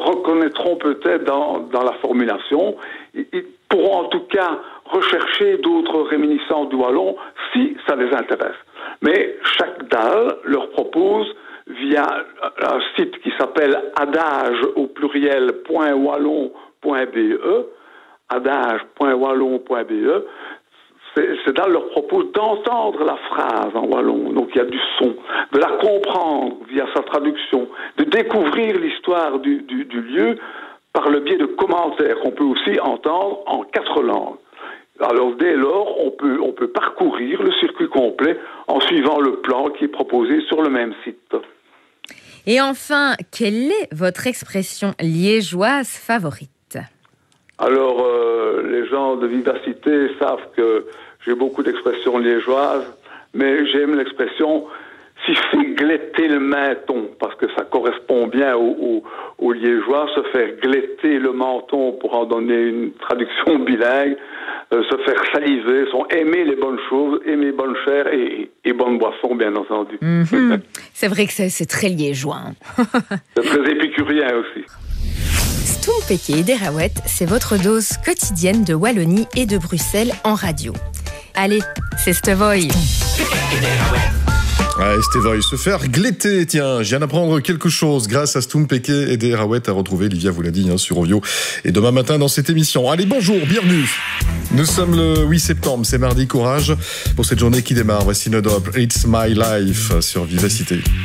reconnaîtront peut-être dans la formulation. Ils pourront en tout cas rechercher d'autres réminiscences du wallon si ça les intéresse. Mais chaque DAL leur propose, via un site qui s'appelle adage au pluriel .wallon.be, adage.wallon.be, c'est DAL leur propose d'entendre la phrase en wallon, donc il y a du son, de la comprendre via sa traduction, de découvrir l'histoire du lieu par le biais de commentaires qu'on peut aussi entendre en 4 langues. Alors dès lors, on peut parcourir le circuit complet en suivant le plan qui est proposé sur le même site. Et enfin, quelle est votre expression liégeoise favorite ? Alors, les gens de Vivacité savent que j'ai beaucoup d'expressions liégeoises, mais j'aime l'expression « si fait gléter le menton », parce que ça correspond bien aux liégeois, se faire gléter le menton pour en donner une traduction bilingue, se faire saliver, aimer les bonnes choses, aimer bonne chair et bonnes boissons, bien entendu. C'est vrai que c'est très liégeois. C'est très épicurien aussi. Stompeke Ederawet, c'est votre dose quotidienne de Wallonie et de Bruxelles en radio. Allez, c'est Stevoy. Ouais, Stevoy, se faire gléter, tiens, je viens d'apprendre quelque chose grâce à Stompeke Ederawet à retrouver, Livia vous l'a dit, sur Ovio, et demain matin dans cette émission. Allez, bonjour, bienvenue. Nous sommes le 8 septembre, c'est mardi, courage pour cette journée qui démarre. Voici Nodop, It's My Life sur Vivacité.